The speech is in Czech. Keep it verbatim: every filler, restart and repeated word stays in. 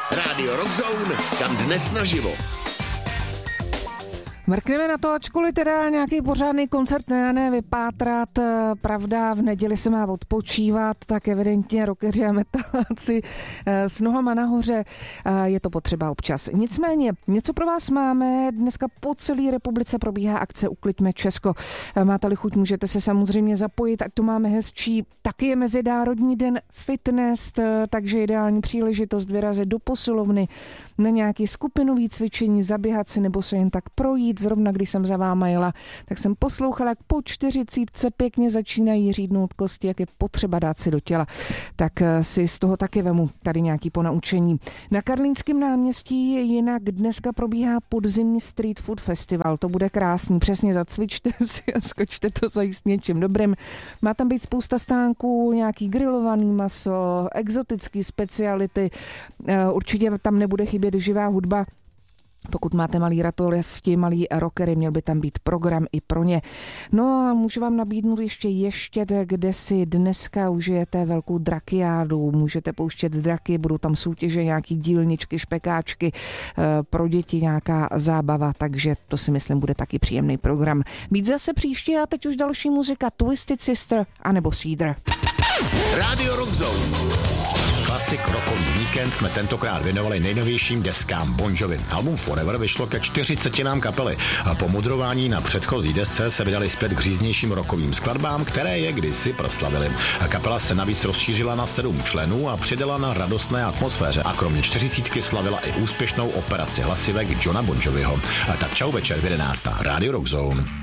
Rádio Rock Zone, kam dnes naživo. Mrkneme na to, ačkoliv teda nějaký pořádný koncert ne, ne vypátrat, pravda, v neděli se má odpočívat, tak evidentně rockeři a metaláci s nohama nahoře je to potřeba občas. Nicméně, něco pro vás máme, dneska po celé republice probíhá akce Ukliďme Česko. Máte-li chuť, můžete se samozřejmě zapojit, ať to máme hezčí. Taky je Mezinárodní den fitness, takže ideální příležitost vyrazit do posilovny na nějaké skupinové cvičení, zaběhat si nebo se jen tak projít. Zrovna když jsem za váma jela, tak jsem poslouchala, jak po čtyřicítce pěkně začínají řídnout kosti, jak je potřeba dát si do těla. Tak si z toho taky vemu tady nějaký ponaučení. Na Karlínském náměstí jinak dneska probíhá podzimní street food festival. To bude krásný. Přesně zacvičte si a skočte to zajist něčím dobrým. Má tam být spousta stánků, nějaký grilovaný maso, exotický speciality. Určitě tam nebude chybět živá hudba. Pokud máte malý ratolesti, malý rockery, měl by tam být program i pro ně. No a můžu vám nabídnout ještě ještě, kde si dneska užijete velkou drakiádu. Můžete pouštět draky, budou tam soutěže, nějaký dílničky, špekáčky, pro děti nějaká zábava, takže to si myslím bude taky příjemný program. Víc zase příště a teď už další muzika Twisted Sister anebo Cedar. Rádio Rock Zone. Klasik rockový víkend jsme tentokrát věnovali nejnovějším deskám Bon Jovi. Album Forever vyšlo ke čtyřicetinám kapely a po mudrování na předchozí desce se vydali zpět k říznějším rockovým skladbám, které je kdysi proslavili. Kapela se navíc rozšířila na sedm členů a přidala na radostné atmosféře a kromě čtyřicítky slavila i úspěšnou operaci hlasivek Johna Bon Joviho. Tak čau večer v jedenácté. Rádio Rock Zone.